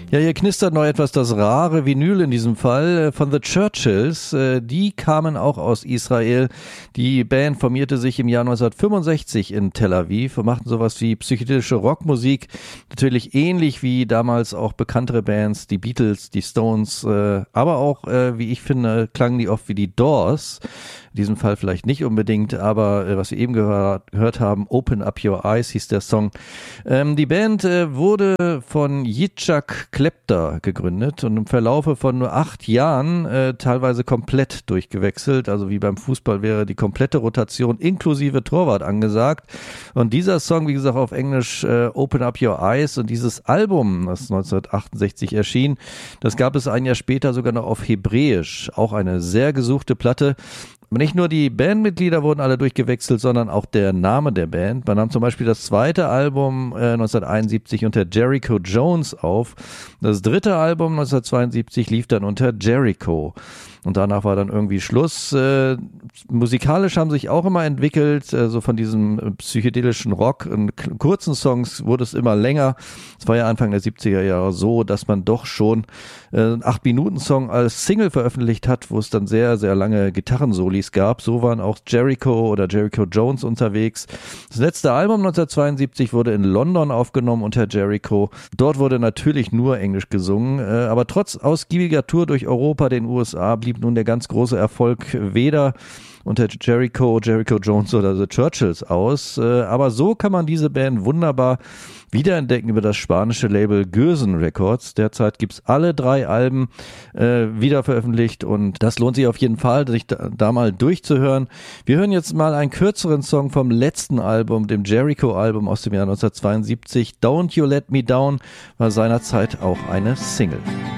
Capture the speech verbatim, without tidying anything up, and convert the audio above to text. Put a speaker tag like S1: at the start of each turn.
S1: Ja, hier knistert noch etwas das rare Vinyl in diesem Fall von The Churchills. Die kamen auch aus Israel. Die Band formierte sich im Jahr neunzehnhundertfünfundsechzig in Tel Aviv und machten sowas wie psychedelische Rockmusik. Natürlich ähnlich wie damals auch bekanntere Bands, die Beatles, die Stones, aber auch, wie ich finde, klangen die oft wie die Doors. In diesem Fall vielleicht nicht unbedingt, aber äh, was wir eben gehör, gehört haben, Open Up Your Eyes hieß der Song. Ähm, die Band äh, wurde von Yitzhak Klepter gegründet und im Verlaufe von nur acht Jahren äh, teilweise komplett durchgewechselt. Also wie beim Fußball wäre die komplette Rotation inklusive Torwart angesagt. Und dieser Song, wie gesagt, auf Englisch äh, Open Up Your Eyes und dieses Album, das neunzehnhundertachtundsechzig erschien, das gab es ein Jahr später sogar noch auf Hebräisch. Auch eine sehr gesuchte Platte. Nicht nur die Bandmitglieder wurden alle durchgewechselt, sondern auch der Name der Band. Man nahm zum Beispiel das zweite Album äh, neunzehnhunderteinundsiebzig unter Jericho Jones auf. Das dritte Album neunzehnhundertzweiundsiebzig lief dann unter Jericho. Und danach war dann irgendwie Schluss. Äh, musikalisch haben sich auch immer entwickelt, äh, so von diesem psychedelischen Rock. In kurzen Songs wurde es immer länger. Es war ja Anfang der siebziger Jahre so, dass man doch schon äh, einen acht Minuten Song als Single veröffentlicht hat, wo es dann sehr, sehr lange Gitarrensolis gab. So waren auch Jericho oder Jericho Jones unterwegs. Das letzte Album neunzehnhundertzweiundsiebzig wurde in London aufgenommen unter Jericho. Dort wurde natürlich nur Englisch gesungen, äh, aber trotz ausgiebiger Tour durch Europa, den U S A, blieb nun der ganz große Erfolg weder unter Jericho, Jericho Jones oder The Churchills aus. Aber so kann man diese Band wunderbar wiederentdecken über das spanische Label Gürsen Records. Derzeit gibt's alle drei Alben äh, wieder veröffentlicht und das lohnt sich auf jeden Fall, sich da, da mal durchzuhören. Wir hören jetzt mal einen kürzeren Song vom letzten Album, dem Jericho-Album aus dem Jahr neunzehnhundertzweiundsiebzig. Don't You Let Me Down war seinerzeit auch eine Single.